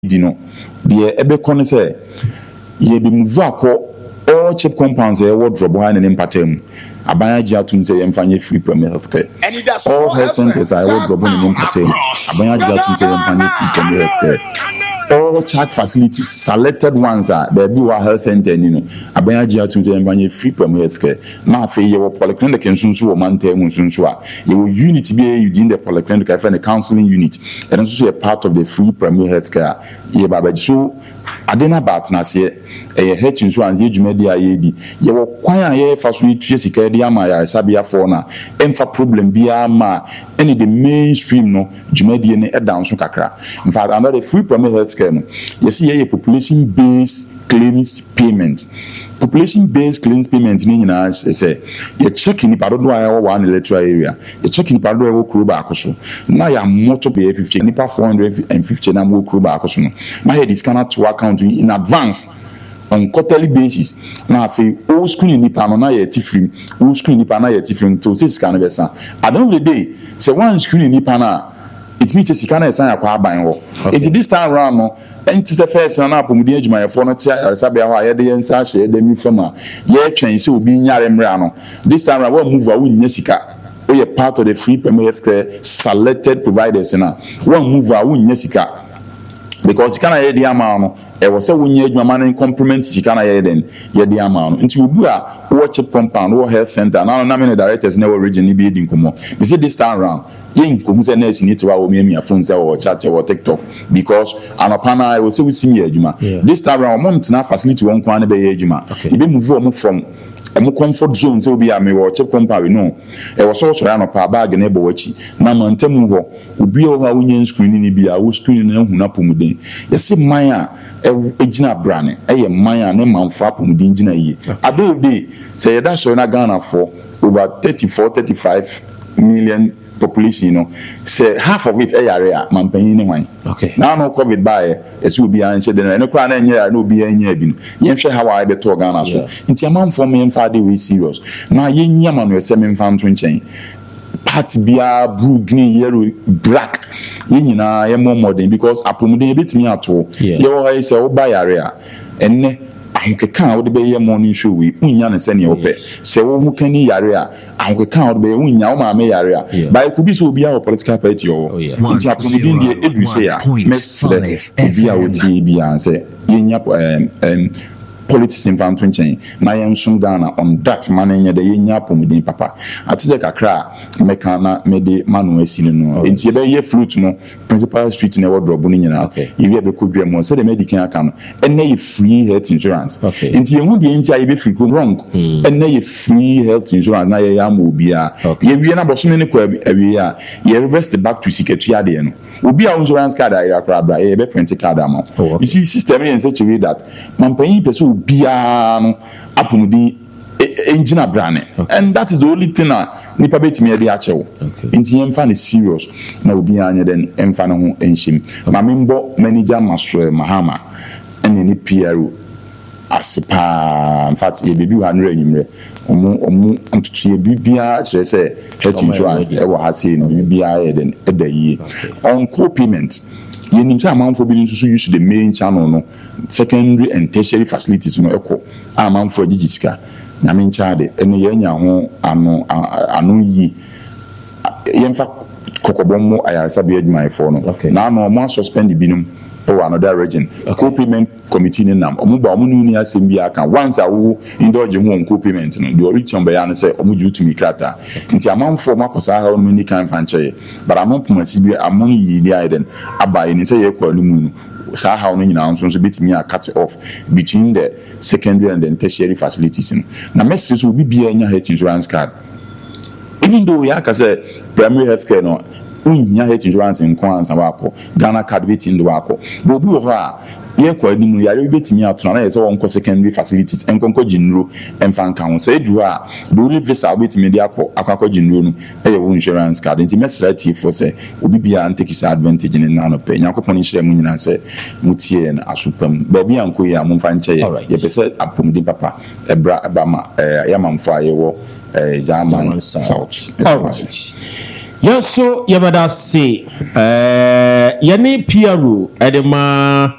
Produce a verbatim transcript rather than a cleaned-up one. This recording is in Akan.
dino the ebe kone say ye be move akọ all cheap compounds e wardrobe ha ne mpatem abanya gia tun say yemfanye free premier healthcare all health centers are wardrobe ne mpatem abanya gia tun say yemfanye free premier healthcare all chat facilities selected ones are there be wa health center ni no abanya gia tun say yemfanye free premier healthcare na afi ye wo polyclinic nsunsu wo mantem nsunsu a ye wo unit be within the polyclinic I find the counseling unit and also a part of the free premier healthcare ye baba so adena bat na se eh health insurance ye dwumadi aye di ye wo kwan a ye fa so tue sika di ama ya sabia for na emfa problem bia ma any the mainstream no dwumadi ne edan so kakra in fact under the free primary health care no you see ye population based claims payment population based claims payment ni nyina say you check ni pado do ayo one electoral area you check ni pado e wo kuro ba akoso na ya moto be fifty ni pa four hundred fifty na mo kuro ba akoso no na he discount to account in advance on quarterly basis na afi o screen ni pa no na ye tifrim o screen ni pa na ye tifrim to say scan be san at the end of the day say one screen ni pa na it means say scan e san akwa aban wo it this time round no enti se first na apomudi adwuma yefo no tia yaresabia ho ayede yensa ahye de mi fama ye twen se obi nyare mra no this time round we move a wunya sika we are part of the free premier healthcare selected providers na we move a wunya sika because kana ye di ama no e wo se wunya adwuma man complement sika na ye den ye di ama no nti obu a wo che compound wo health center na na me directors na wo region ni bi di nkomo we say this time round yin nkomo se nurse ni to wa wo me me phone se wo chat wo TikTok because anopana I will say we see me adwuma this time round mom tina facility won kwan na be ye adwuma e be move o from emu comfort zone say obi am wo che compound no e wo so so ya no pa bag na e bo wachi na mantam ho obi o ha wonye screen ni bi a wo screen na hu na pomuden ye se man a e gina brane e ye man a ne manfo apomuden gina yi ado be say that so na Ghana for over thirty-four thirty-five million population, you know, say half of it area man paying anyway. Okay. Now no COVID by as will be answered and no crown and year no be any bin. Yen share how I be to Ghana so. Into amount for me and father we serious. Now yen yaman we seven fan twin chain. Part bia blue green yellow black. Yen na ye more modern because apomuden bit me at all. Ye always say buy area and ahokeka wo de be ye morning show we unya ne se ne ope se wo hu kan ni yare a ahokeka wo de be unya wo ma me yare a by could be so obi a political party o nti apomudin de edu se ya mesle obi a oti bi an se yenya em politics in Vanton chain na yen sum Ghana on that man nya de yenya apomudin papa atise kakra meka na me de manu asini no nti e be ye flute no principal street na wardrobe no nyina e be kodwa mo se de medical aka no enne ye free health insurance nti ye hu de nti aye be free ko wrong enne ye free health insurance na ye ya ma obi a ye wie na boso ne ko awie a ye reverse back to sikatu ade no obi a insurance card a akra bra ye be print card am you see system in such a way that man pay person bia no apomudi engine brane and that is the only thing na nipa betimi e dey achewo nti yemfa ne serious na obi anya den emfa ne ho enhim ma membo manager Maswe Mahama ene ni P R O asipa in fact ye bebi wa nre enyimre omu omu ntutu ye bibia kire say health insurance e wo ha sei no bibia e den e da yi on co-payment ye nim say amanfo bi nso use the main channel no secondary and tertiary facilities no eko amanfo agigitsika na me nchaade ene ye nya ho ano ano yi yemfa kokobommo ayaresa bi adwuma ifo no na no mo suspend binum or another region co-payment committee ni nam omu ba omu ni asem bi aka once awu indulge ho on co-payment no the origin be ya no say omu ju to mi krata nti amanfo makosa ha no ni kan fanche but amanfo asibi amon yi ni aiden abai ni say ye kwa no mu sa how no nyina nso betimi a cut off between the secondary and the tertiary facilities no na message will be bia nya health insurance card even though ya ka say primary health care no unya health insurance in kwanza wako Ghana card beti ndo wako bo bi wo ha ye kwa ni mu yare betimi atona na ye so wonko secondary facilities enkonko jinro emfanka ho say du a do only visa betimi de akọ akọ jinro no e ye wo insurance card nti mesrati for say obi bia antake sa advantage ni na no pe nyakopon ni hire mu nyina say mutie na asupam ba bia nko ye amfa nche ye ye pese apomdi papa ebra abama ya mamfo aye wo German South. All right. Yes, so yabada say, uh, yani P R O, edema.